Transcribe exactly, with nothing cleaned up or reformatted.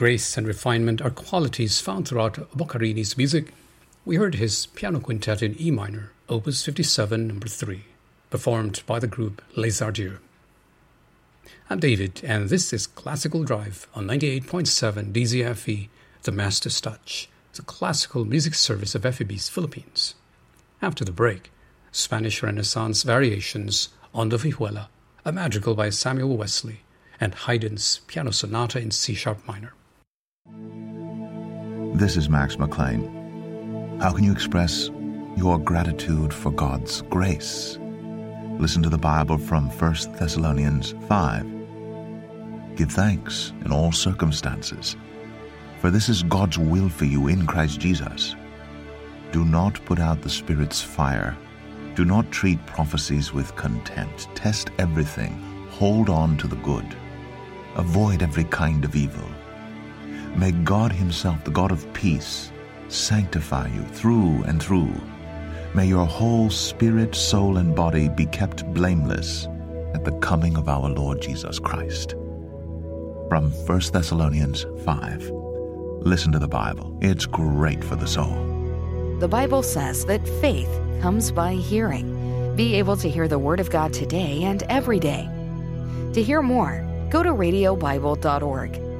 grace and refinement are qualities found throughout Boccarini's music. We heard his piano quintet in E minor, Opus fifty-seven, number three, performed by the group Les Ardieux. I'm David, and this is Classical Drive on ninety-eight point seven D Z F E, the Master's Touch, the classical music service of F E B's Philippines. After the break, Spanish Renaissance variations on the Vihuela, a madrigal by Samuel Wesley, and Haydn's Piano Sonata in C-sharp minor. This is Max McLean. How can you express your gratitude for God's grace? Listen to the Bible from First Thessalonians five. Give thanks in all circumstances, for this is God's will for you in Christ Jesus. Do not put out the Spirit's fire. Do not treat prophecies with contempt. Test everything. Hold on to the good. Avoid every kind of evil. May God Himself, the God of peace, sanctify you through and through. May your whole spirit, soul, and body be kept blameless at the coming of our Lord Jesus Christ. From First Thessalonians five. Listen to the Bible. It's great for the soul. The Bible says that faith comes by hearing. Be able to hear the Word of God today and every day. To hear more, go to radio bible dot org.